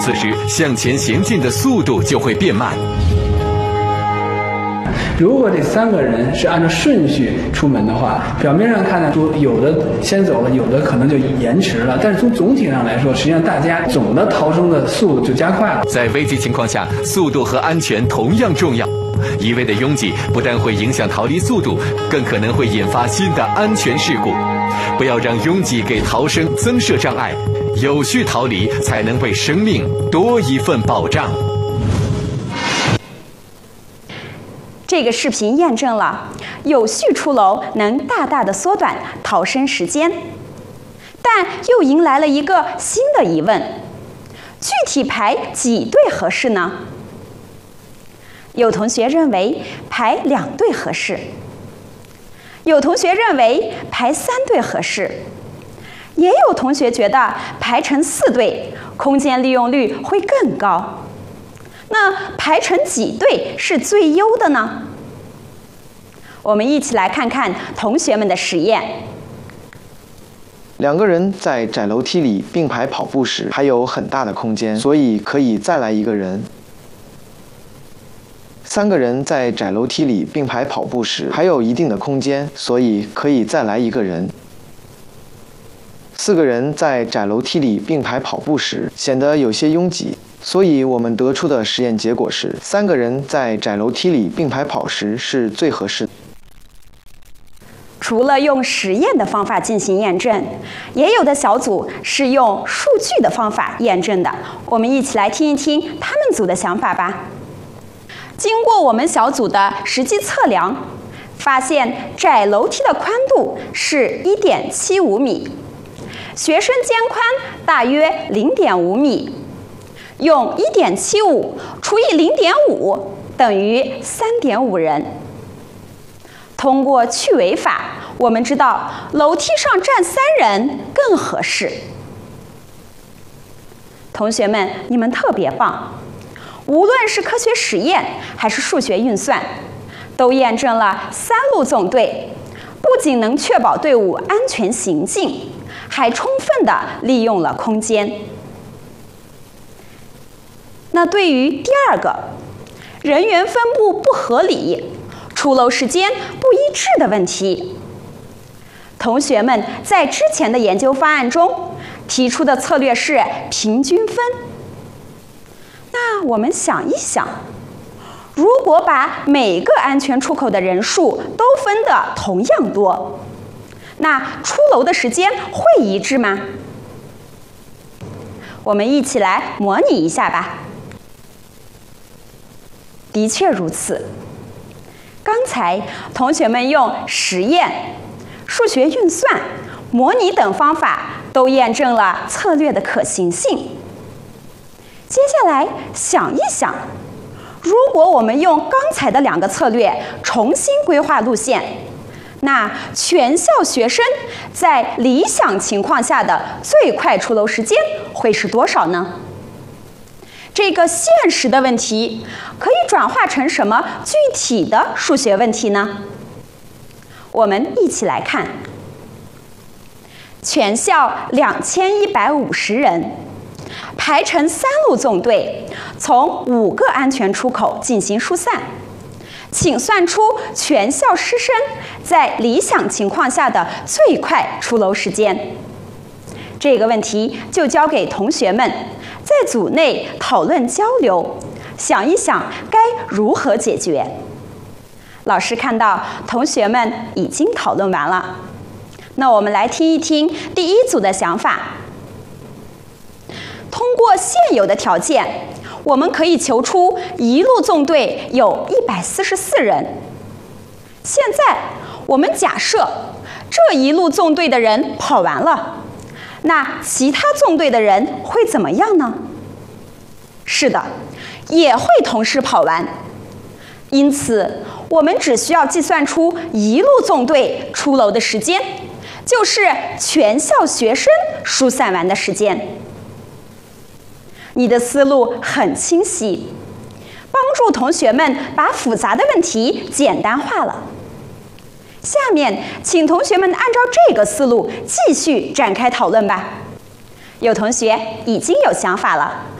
此时向前行进的速度就会变慢。 如果这3个人是按照顺序出门的话，表面上看呢，有的先走了，有的可能就延迟了。但是从总体上来说，实际上大家总的逃生的速度就加快了。 在危急情况下，速度和安全同样重要。一味的拥挤不但会影响逃离速度，更可能会引发新的安全事故。不要让拥挤给逃生增设障碍，有序逃离才能为生命多一份保障。 这个视频验证了有序出楼能大大的缩短逃生时间，但又迎来了一个新的疑问：具体排几队合适呢？有同学认为排2队合适，有同学认为排3队合适，也有同学觉得排成4队，空间利用率会更高。那排成几队是最优的呢？我们一起来看看同学们的实验。 2个人在窄楼梯里并排跑步时，还有很大的空间，所以可以再来1个人。3个人在窄楼梯里并排跑步时，还有一定的空间，所以可以再来1个人。4个人在窄楼梯里并排跑步时，显得有些拥挤，所以我们得出的实验结果是，3个人在窄楼梯里并排跑时是最合适的。 除了用实验的方法进行验证，也有的小组是用数据的方法验证的。我们一起来听一听他们组的想法吧。经过我们小组的实际测量，发现窄楼梯的宽度是 1.75 米，学生间宽大约 0.5 米，用 1.75 除以 0.5等于 3.5 人。通过去违法，我们知道楼梯上站3人更合适。同学们，你们特别棒！无论是科学实验还是数学运算，都验证了3路纵队不仅能确保队伍安全行进，还充分地利用了空间。那对于第2个，人员分布不合理、出楼时间不一致的问题，同学们在之前的研究方案中提出的策略是平均分。那我们想一想，如果把每个安全出口的人数都分得同样多，那出楼的时间会一致吗？我们一起来模拟一下吧。的确如此。刚才同学们用实验、数学运算、模拟等方法都验证了策略的可行性。接下来想一想，如果我们用刚才的2个策略重新规划路线，那全校学生在理想情况下的最快出楼时间会是多少呢？这个现实的问题可以转化成什么具体的数学问题呢？我们一起来看。全校2150人，排成3路纵队，从5个安全出口进行疏散。请算出全校师生在理想情况下的最快出楼时间。这个问题就交给同学们在组内讨论交流，想一想该如何解决。老师看到同学们已经讨论完了，那我们来听一听第1组的想法。通过现有的条件，我们可以求出1路纵队有144人。现在我们假设这1路纵队的人跑完了，那其他纵队的人会怎么样呢？是的，也会同时跑完。因此，我们只需要计算出1路纵队出楼的时间，就是全校学生疏散完的时间。你的思路很清晰，帮助同学们把复杂的问题简单化了。下面，请同学们按照这个思路继续展开讨论吧。有同学已经有想法了。